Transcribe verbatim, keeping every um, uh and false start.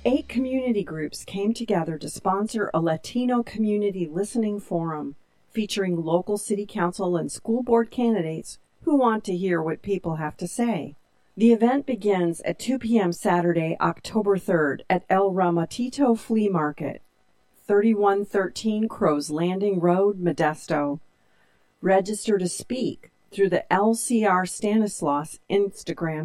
Eight community groups came together to sponsor a Latino community listening forum featuring local city council and school board candidates who want to hear what people have to say. The event begins at two p.m. Saturday, October third at El Ramatito Flea Market, thirty-one thirteen Crows Landing Road, Modesto. Register to speak through the L C R Stanislaus Instagram